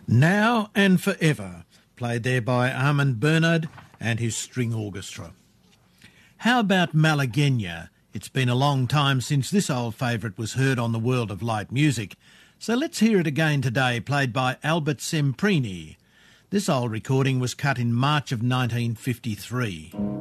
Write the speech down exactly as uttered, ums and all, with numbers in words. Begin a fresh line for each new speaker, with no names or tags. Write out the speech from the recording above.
Now and Forever, played there by Armand Bernard and his string orchestra. How about Malagueña? It's been a long time since this old favourite was heard on the World of Light Music, so let's hear it again today, played by Albert Semprini. This old recording was cut in March of nineteen fifty-three.